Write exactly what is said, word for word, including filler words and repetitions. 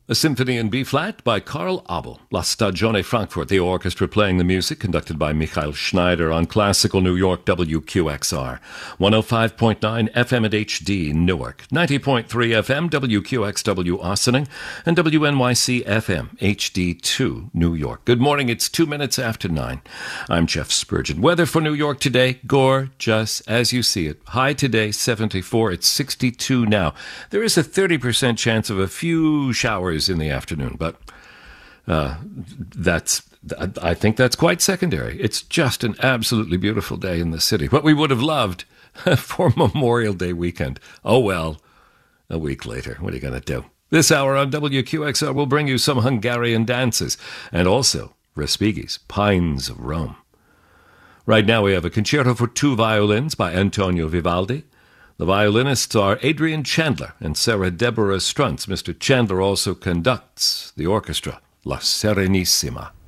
A symphony in B-flat by Karl Abel, La Stagione Frankfurt, the orchestra playing the music, conducted by Michael Schneider on Classical New York W Q X R. one oh five point nine F M at H D, Newark, ninety point three F M, W Q X W Ossining, and W N Y C F M, H D two, New York. Good morning, it's two minutes after nine. I'm Jeff Spurgeon. Weather for New York today, gorgeous as you see it. High today, seventy-four, it's sixty-two now. There is a thirty percent chance of a few showers in the afternoon, but uh, that's I think that's quite secondary. It's just an absolutely beautiful day in the city. What we would have loved for Memorial Day weekend. Oh well, a week later. What are you going to do? This hour on W Q X R will bring you some Hungarian dances and also Respighi's Pines of Rome. Right now we have a concerto for two violins by Antonio Vivaldi. The violinists are Adrian Chandler and Sarah Deborah Struntz. Mister Chandler also conducts the orchestra, La Serenissima.